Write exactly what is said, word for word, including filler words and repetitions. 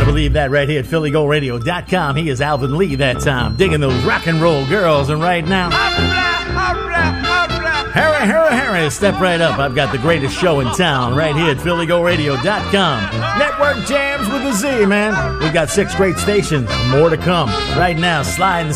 believe that right here at Philly Go Radio dot com. He is Alvin Lee that time, digging those rock and roll girls. And right now, Harry, Harry, Harry, step right up. I've got the greatest show in town right here at Philly Go Radio dot com. Network jams with a Z, man. We've got six great stations, more to come. Right now, slide and